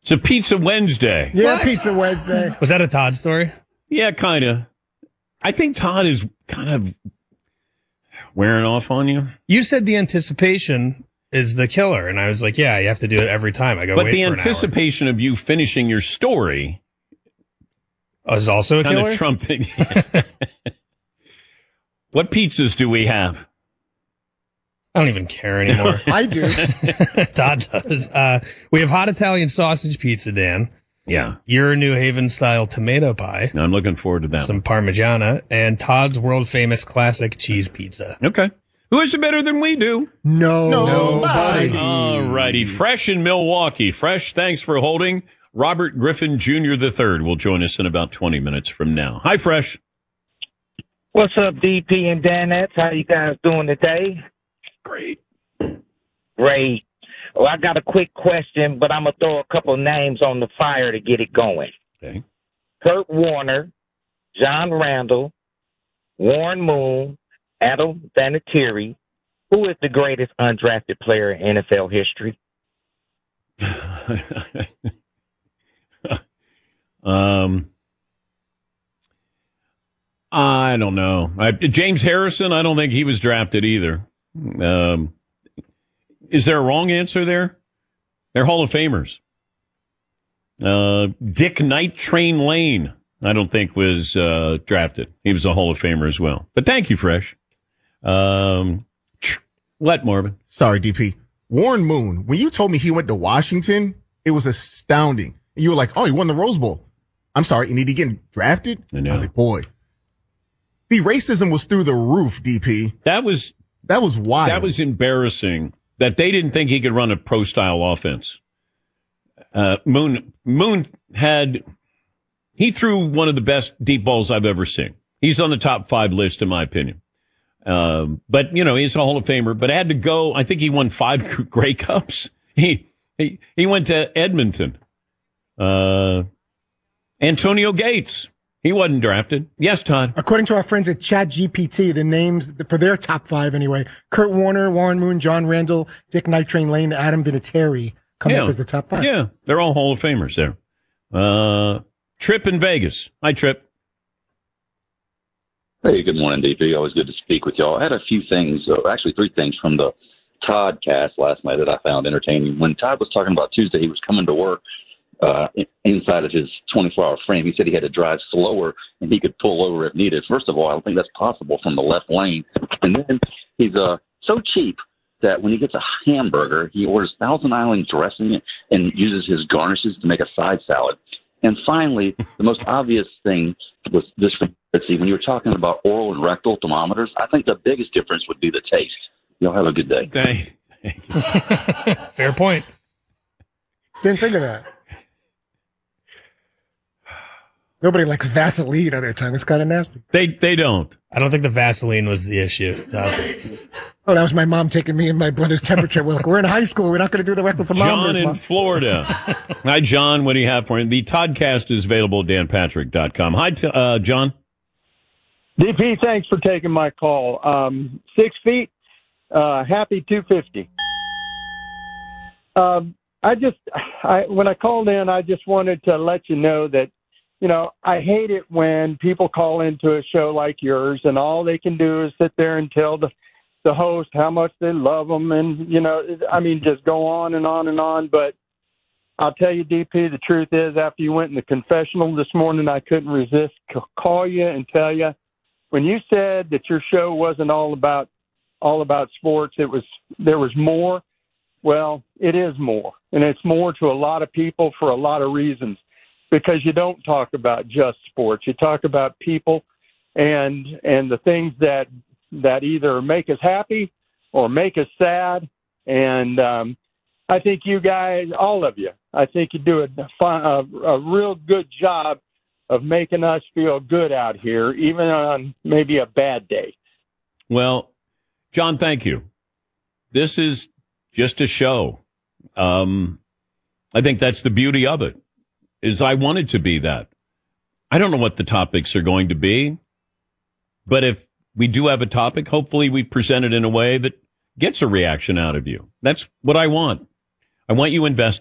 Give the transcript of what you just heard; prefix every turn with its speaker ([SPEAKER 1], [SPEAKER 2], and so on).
[SPEAKER 1] It's a Pizza Wednesday.
[SPEAKER 2] Yeah, what? Pizza Wednesday.
[SPEAKER 3] Was that a Todd story?
[SPEAKER 1] Yeah, kind of. I think Todd is kind of wearing off on you.
[SPEAKER 3] You said the anticipation is the killer, and I was like, yeah, you have to do it every time. I go,
[SPEAKER 1] but
[SPEAKER 3] wait
[SPEAKER 1] the
[SPEAKER 3] for
[SPEAKER 1] anticipation of you finishing your story
[SPEAKER 3] is also a
[SPEAKER 1] kind
[SPEAKER 3] killer?
[SPEAKER 1] of trumped it. What pizzas do we have?
[SPEAKER 3] I don't even care anymore.
[SPEAKER 2] I do.
[SPEAKER 3] Todd does. We have hot Italian sausage pizza, Dan.
[SPEAKER 1] Yeah.
[SPEAKER 3] Your New Haven style tomato pie.
[SPEAKER 1] I'm looking forward to that.
[SPEAKER 3] Some Parmigiana and Todd's world famous classic cheese pizza.
[SPEAKER 1] Okay. Who is it better than we do?
[SPEAKER 2] Nobody.
[SPEAKER 1] All righty. Fresh in Milwaukee. Fresh, thanks for holding. Robert Griffin Jr. III will join us in about 20 minutes from now. Hi, Fresh.
[SPEAKER 4] What's up, DP and Danettes? How you guys doing today?
[SPEAKER 1] Great.
[SPEAKER 4] Great. Well, I got a quick question, but I'm going to throw a couple names on the fire to get it going.
[SPEAKER 1] Okay.
[SPEAKER 4] Kurt Warner, John Randall, Warren Moon, Adam Vinatieri. Who is the greatest undrafted player in NFL history?
[SPEAKER 1] I don't know. James Harrison, I don't think he was drafted either. Is there a wrong answer there? They're Hall of Famers. Dick Night Train Lane, I don't think was drafted. He was a Hall of Famer as well. But thank you, Fresh. What, Marvin?
[SPEAKER 5] Sorry, DP. Warren Moon, when you told me he went to Washington, it was astounding. You were like, oh, he won the Rose Bowl. I'm sorry, and did he get drafted?
[SPEAKER 1] I know.
[SPEAKER 5] I was like, boy. The racism was through the roof, DP.
[SPEAKER 1] That was
[SPEAKER 5] wild.
[SPEAKER 1] That was embarrassing that they didn't think he could run a pro-style offense. Moon he threw one of the best deep balls I've ever seen. He's on the top 5 list, in my opinion. But, you know, he's a Hall of Famer, but had to go. I think he won 5 Grey Cups. He went to Edmonton. Antonio Gates. He wasn't drafted. Yes, Todd.
[SPEAKER 2] According to our friends at ChatGPT, the names for their top 5 anyway, Kurt Warner, Warren Moon, John Randall, Dick Night Train Lane, Adam Vinatieri come up as the top 5.
[SPEAKER 1] Yeah, they're all Hall of Famers there. Trip in Vegas. Hi, Trip.
[SPEAKER 6] Hey, good morning, DP. Always good to speak with y'all. I had a few things, actually 3 things from the Todd cast last night that I found entertaining. When Todd was talking about Tuesday, he was coming to work inside of his 24-hour frame. He said he had to drive slower and he could pull over if needed. First of all, I don't think that's possible from the left lane. And then he's so cheap that when he gets a hamburger, he orders Thousand Island dressing and uses his garnishes to make a side salad. And finally, the most obvious thing was this. Let's see, when you were talking about oral and rectal thermometers, I think the biggest difference would be the taste. Y'all have a good day.
[SPEAKER 1] Thank you.
[SPEAKER 3] Fair point.
[SPEAKER 2] Didn't think of that. Nobody likes Vaseline on their tongue. It's kind of nasty.
[SPEAKER 1] They don't.
[SPEAKER 3] I don't think the Vaseline was the issue.
[SPEAKER 2] Oh, that was my mom taking me and my brother's temperature. We're in high school. We're not going to do the rectal thermometers.
[SPEAKER 1] John in Florida. Hi, John. What do you have for him? The Toddcast is available at danpatrick.com. Hi, John.
[SPEAKER 7] DP, thanks for taking my call. 6 feet, happy 250. When I called in, I just wanted to let you know that, you know, I hate it when people call into a show like yours and all they can do is sit there and tell the host how much they love them. And, you know, I mean, just go on and on and on. But I'll tell you, DP, the truth is after you went in the confessional this morning, I couldn't resist call you and tell you when you said that your show wasn't all about sports, there was more. Well, it is more, and it's more to a lot of people for a lot of reasons, because you don't talk about just sports. You talk about people and the things that either make us happy or make us sad. And I think you guys, all of you, I think you do a real good job of making us feel good out here, even on maybe a bad day.
[SPEAKER 1] Well, John, thank you. This is just a show. I think that's the beauty of it, is I want it to be that. I don't know what the topics are going to be, but if we do have a topic, hopefully we present it in a way that gets a reaction out of you. That's what I want. I want you invested.